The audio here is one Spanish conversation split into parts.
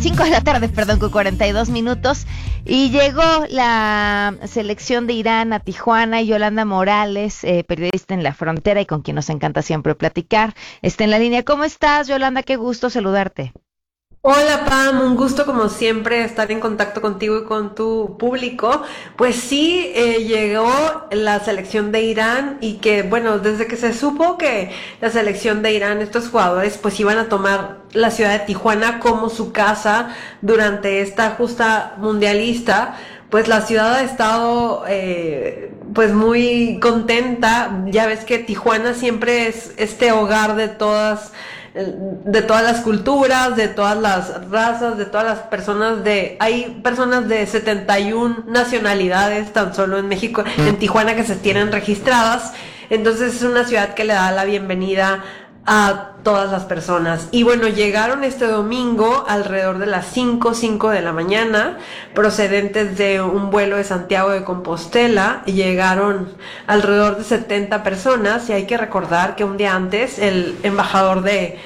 5 de la tarde, perdón, con 42 minutos. Y llegó la selección de Irán a Tijuana y Yolanda Morales, periodista en La Frontera y con quien nos encanta siempre platicar, está en la línea. ¿Cómo estás, Yolanda? Qué gusto saludarte. Hola Pam, un gusto como siempre estar en contacto contigo y con tu público. Pues sí, llegó la selección de Irán y que bueno, desde que se supo que la selección de Irán, estos jugadores pues iban a tomar la ciudad de Tijuana como su casa durante esta justa mundialista, pues la ciudad ha estado pues muy contenta. Ya ves que Tijuana siempre es este hogar de todas las culturas, de todas las razas, de todas las personas hay personas de 71 nacionalidades tan solo en México, en Tijuana, que se tienen registradas. Entonces es una ciudad que le da la bienvenida a todas las personas. Y bueno, llegaron este domingo alrededor de las 5 de la mañana, procedentes de un vuelo de Santiago de Compostela, y llegaron alrededor de 70 personas. Y hay que recordar que un día antes el embajador de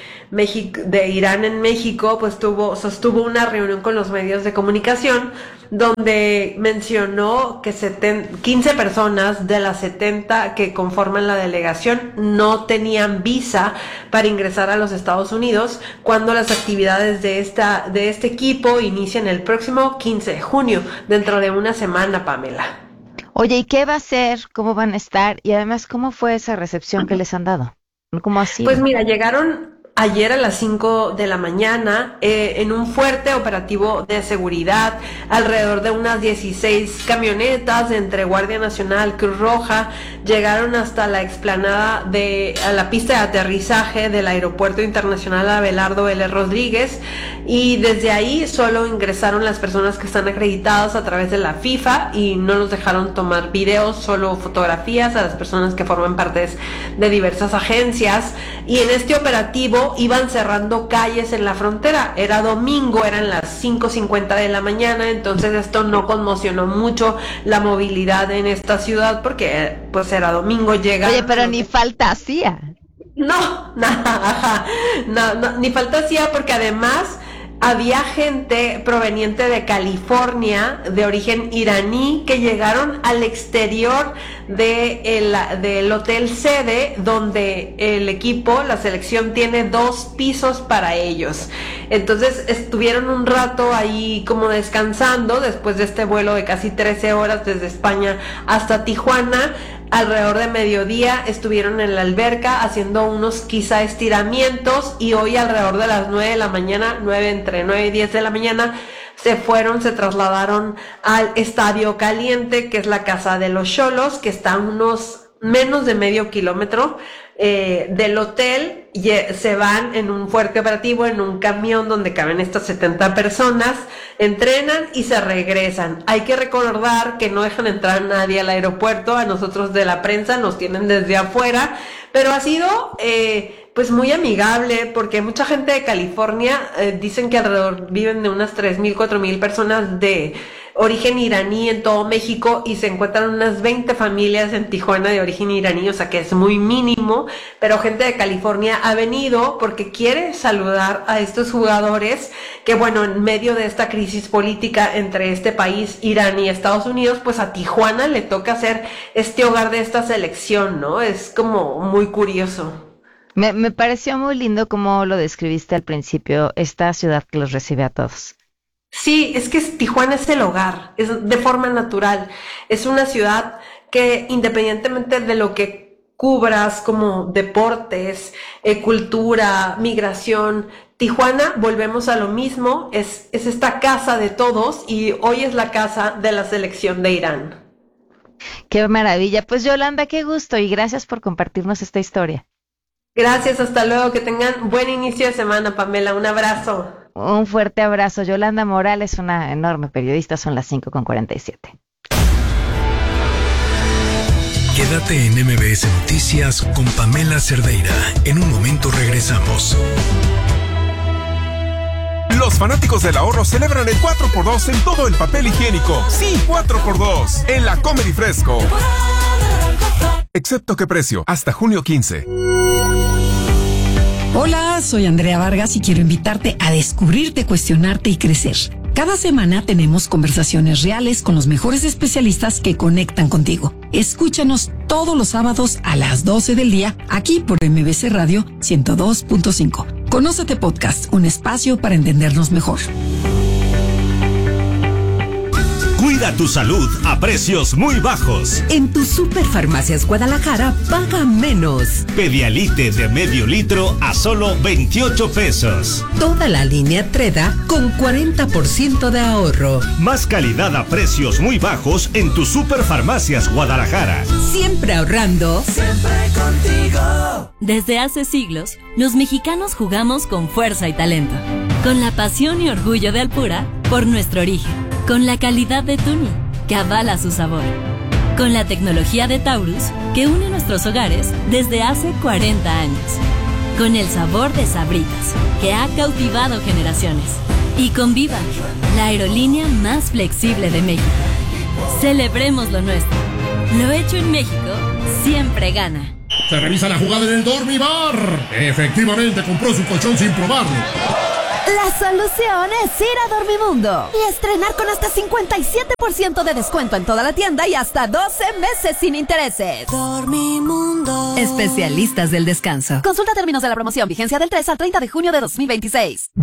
Irán en México pues sostuvo una reunión con los medios de comunicación donde mencionó que 15 personas de las 70 que conforman la delegación no tenían visa para ingresar a los Estados Unidos cuando las actividades de este equipo inician el próximo 15 de junio, dentro de una semana, Pamela. Oye, ¿y qué va a ser? ¿Cómo van a estar? Y además, ¿cómo fue esa recepción que les han dado? ¿Cómo ha sido? Pues mira, llegaron ayer a las 5 de la mañana en un fuerte operativo de seguridad, alrededor de unas 16 camionetas entre Guardia Nacional, Cruz Roja, llegaron hasta la explanada a la pista de aterrizaje del Aeropuerto Internacional Abelardo L. Rodríguez, y desde ahí solo ingresaron las personas que están acreditadas a través de la FIFA y no nos dejaron tomar videos, solo fotografías a las personas que forman parte de diversas agencias. Y en este operativo iban cerrando calles en la frontera. Era domingo, eran las 5:50 de la mañana, entonces esto no conmocionó mucho la movilidad en esta ciudad porque pues era domingo. Oye, pero ni falta hacía. No, nada, no, ni falta hacía, porque además había gente proveniente de California, de origen iraní, que llegaron al exterior del hotel sede, donde el equipo, la selección, tiene 2 pisos para ellos. Entonces estuvieron un rato ahí como descansando después de este vuelo de casi 13 horas desde España hasta Tijuana. Alrededor de mediodía estuvieron en la alberca haciendo unos quizá estiramientos, y hoy alrededor de las 9 de la mañana, entre 9 y 10 de la mañana, se trasladaron al Estadio Caliente, que es la casa de los Xolos, que está a unos menos de medio kilómetro del hotel. Se van en un fuerte operativo en un camión donde caben estas 70 personas, entrenan y se regresan. Hay que recordar que no dejan entrar a nadie al aeropuerto. A nosotros de la prensa nos tienen desde afuera, pero ha sido pues muy amigable, porque mucha gente de California, dicen que alrededor viven de unas 3,000, 4,000 personas de origen iraní en todo México, y se encuentran unas 20 familias en Tijuana de origen iraní, o sea que es muy mínimo, pero gente de California ha venido porque quiere saludar a estos jugadores que, bueno, en medio de esta crisis política entre este país, Irán y Estados Unidos, pues a Tijuana le toca ser este hogar de esta selección, ¿no? Es como muy curioso. Me pareció muy lindo como lo describiste al principio, esta ciudad que los recibe a todos. Sí, es que Tijuana es el hogar, es de forma natural. Es una ciudad que, independientemente de lo que cubras como deportes, cultura, migración, Tijuana, volvemos a lo mismo, es esta casa de todos, y hoy es la casa de la selección de Irán. Qué maravilla. Pues Yolanda, qué gusto, y gracias por compartirnos esta historia. Gracias, hasta luego, que tengan buen inicio de semana, Pamela, un abrazo. Un fuerte abrazo. Yolanda Morales, una enorme periodista, son las 5:47. Quédate en MBS Noticias con Pamela Cerdeira. En un momento regresamos. Los fanáticos del ahorro celebran el 4x2 en todo el papel higiénico. Sí, 4x2 en la Comedy Fresco. Excepto qué precio, hasta junio 15. Hola, Hola, soy Andrea Vargas y quiero invitarte a descubrirte, cuestionarte y crecer. Cada semana tenemos conversaciones reales con los mejores especialistas que conectan contigo. Escúchanos todos los sábados a las 12 del día, aquí por MBC Radio 102.5. Conócete Podcast, un espacio para entendernos mejor. Cuida tu salud a precios muy bajos. En tu Superfarmacias Guadalajara paga menos. Pedialite de medio litro a solo 28 pesos. Toda la línea Treda con 40% de ahorro. Más calidad a precios muy bajos en tu Superfarmacias Guadalajara. Siempre ahorrando. Siempre contigo. Desde hace siglos, los mexicanos jugamos con fuerza y talento. Con la pasión y orgullo de Alpura por nuestro origen. Con la calidad de Tuni, que avala su sabor. Con la tecnología de Taurus, que une nuestros hogares desde hace 40 años. Con el sabor de Sabritas, que ha cautivado generaciones. Y con Viva, la aerolínea más flexible de México. Celebremos lo nuestro. Lo hecho en México siempre gana. Se revisa la jugada en el Dormibar. Efectivamente compró su colchón sin probarlo. La solución es ir a Dormimundo y estrenar con hasta 57% de descuento en toda la tienda y hasta 12 meses sin intereses. Dormimundo. Especialistas del descanso. Consulta términos de la promoción, vigencia del 3 al 30 de junio de 2026.